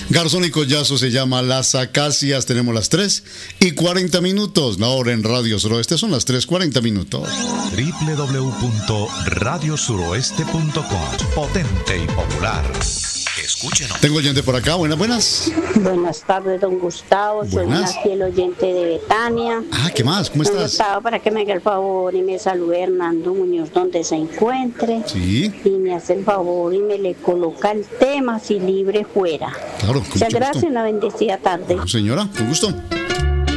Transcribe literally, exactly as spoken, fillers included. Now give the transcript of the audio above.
Garzón y Collazo se llama Las Acacias. Tenemos las tres y cuarenta minutos. La hora en Radio Suroeste son las tres cuarenta minutos. doble u doble u doble u punto radio suroeste punto com. Potente y popular. Escúchenos. Tengo oyente por acá. Buenas, buenas. Buenas tardes, don Gustavo. Soy Buenas. una fiel oyente de Betania. Ah, ¿qué más? ¿Cómo Don estás? Gustavo, para que me haga el favor y me salude Hernando Muñoz donde se encuentre. Sí, Y me hace el favor y me le coloca el tema si libre fuera. claro. Con Muchas mucho gracias, gusto. una bendecida tarde. Señora, con gusto.